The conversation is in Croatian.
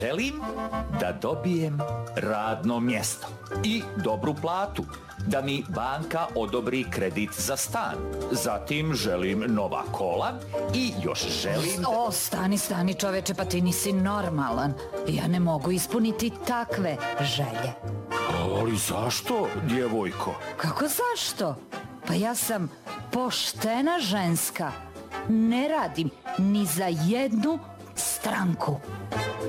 Želim da dobijem radno mjesto i dobru platu, da mi banka odobri kredit za stan. Zatim želim nova kola i još želim... Stani čoveče, pa ti nisi normalan. Ja ne mogu ispuniti takve želje. Ali zašto, djevojko? Kako zašto? Pa ja sam poštena ženska. Ne radim ni za jednu stranku.